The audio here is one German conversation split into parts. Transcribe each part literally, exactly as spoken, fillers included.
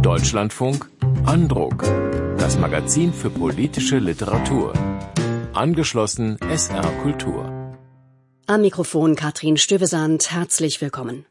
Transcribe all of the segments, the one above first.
Deutschlandfunk Andruck, das Magazin für politische Literatur. Angeschlossen S R Kultur. Am Mikrofon Katrin Stövesand, herzlich willkommen.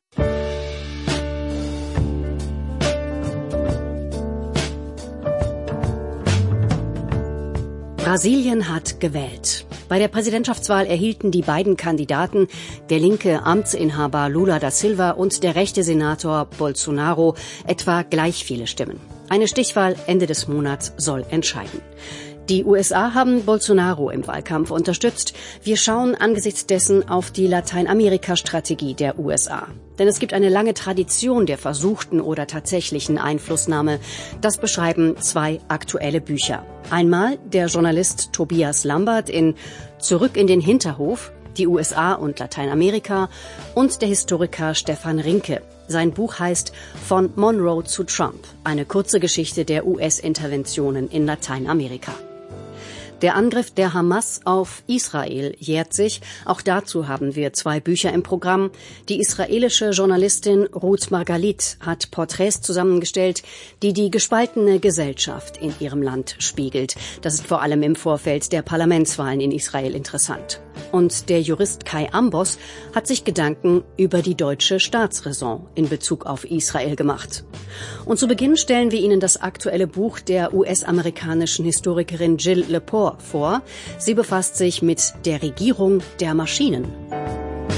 Brasilien hat gewählt. Bei der Präsidentschaftswahl erhielten die beiden Kandidaten, der linke Amtsinhaber Lula da Silva und der rechte Senator Bolsonaro, etwa gleich viele Stimmen. Eine Stichwahl Ende des Monats soll entscheiden. Die U S A haben Bolsonaro im Wahlkampf unterstützt. Wir schauen angesichts dessen auf die Lateinamerika-Strategie der U S A. Denn es gibt eine lange Tradition der versuchten oder tatsächlichen Einflussnahme. Das beschreiben zwei aktuelle Bücher. Einmal der Journalist Tobias Lambert in Zurück in den Hinterhof, die U S A und Lateinamerika, und der Historiker Stefan Rinke. Sein Buch heißt Von Monroe zu Trump, eine kurze Geschichte der U S-Interventionen in Lateinamerika. Der Angriff der Hamas auf Israel jährt sich. Auch dazu haben wir zwei Bücher im Programm. Die israelische Journalistin Ruth Margalit hat Porträts zusammengestellt, die die gespaltene Gesellschaft in ihrem Land spiegelt. Das ist vor allem im Vorfeld der Parlamentswahlen in Israel interessant. Und der Jurist Kai Ambos hat sich Gedanken über die deutsche Staatsräson in Bezug auf Israel gemacht. Und zu Beginn stellen wir Ihnen das aktuelle Buch der U S-amerikanischen Historikerin Jill Lepore vor. Sie befasst sich mit der Regierung der Maschinen.